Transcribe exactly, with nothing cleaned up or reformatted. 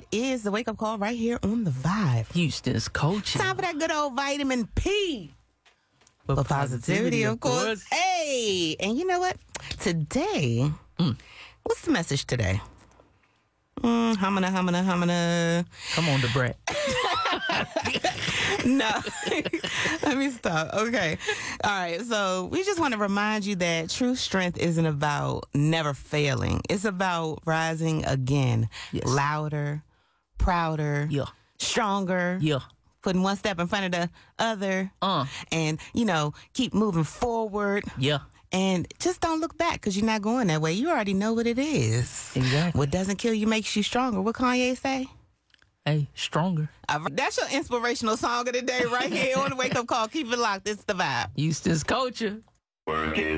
is the Wake Up Call right here on The Vibe. Houston's culture. Time for that good old vitamin P. For For positivity, of course. Hey, and you know what? Today, mm. what's the message today? Mm, humana, humana, humana. Come on, Debrat. No. Let me stop. Okay. All right. So we just want to remind you that true strength isn't about never failing. It's about rising again. Yes. Louder, prouder, Yeah. stronger. Yeah. Putting one step in front of the other. Uh. And, you know, keep moving forward. Yeah. And just don't look back because you're not going that way. You already know what it is. Exactly. What doesn't kill you makes you stronger. What Kanye say? Hey, stronger. Uh, that's your inspirational song of the day right here on the Wake Up Call. Keep it locked. It's The Vibe. Houston's culture. Working.